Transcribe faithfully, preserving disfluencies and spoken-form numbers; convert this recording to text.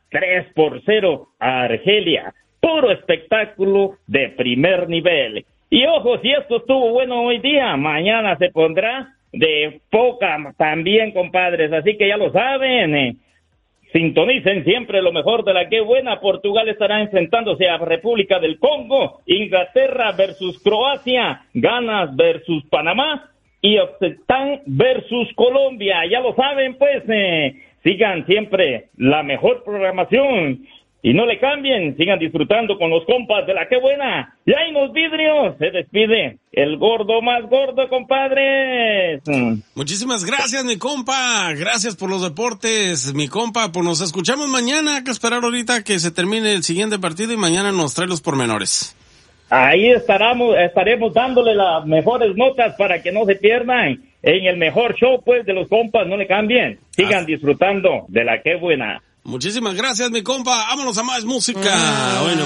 tres por cero a Argelia. Puro espectáculo de primer nivel. Y ojo, si esto estuvo bueno hoy día, mañana se pondrá de poca también, compadres. Así que ya lo saben, eh. Sintonicen siempre lo mejor de la que buena. Portugal estará enfrentándose a República del Congo, Inglaterra versus Croacia, Ghana versus Panamá y Afganistán versus Colombia. Ya lo saben, pues, eh, sigan siempre la mejor programación y no le cambien, sigan disfrutando con los compas de la que buena. Y ahí los vidrios, se despide el gordo más gordo, compadres. Muchísimas gracias, mi compa, gracias por los deportes, mi compa, pues nos escuchamos mañana. Hay que esperar ahorita que se termine el siguiente partido y mañana nos trae los pormenores. Ahí estaremos, estaremos dándole las mejores notas para que no se pierdan en el mejor show, pues, de los compas. No le cambien, sigan ah. disfrutando de la que buena. Muchísimas gracias, mi compa. Vámonos a más música. Ah. Bueno,